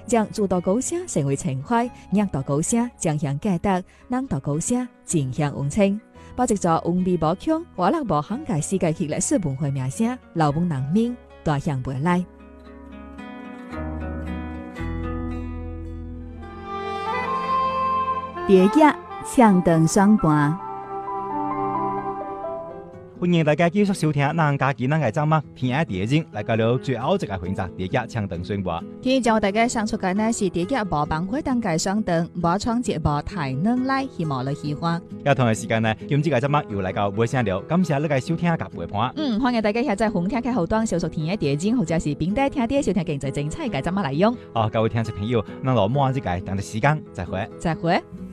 将诸多高声成为情怀，让多高声将向价值，让多高声正向往前。把一座文美无穷、活力无限嘅世界级历史文化名声，留给人民带向未来。 蝶叶唱长双盘。 歡迎大家繼續收聽咱家己咱嘅節目《天下第一經》，來到了最後一個環節，蝶葉唱長雙盤。 今日將大家上出嘅呢是蝶葉無幫會當嘅雙長，無創節目台能來希望來喜歡。 有同嘅時間呢，今次嘅節目又來到尾聲了，感謝你嘅收聽及陪伴。 歡迎大家下載紅聽嘅後端搜索《天下第一經》，或者是並帶聽啲收聽經濟精彩嘅節目內容。 各位聽眾朋友，咱落晚一個同一時間再會。 再會。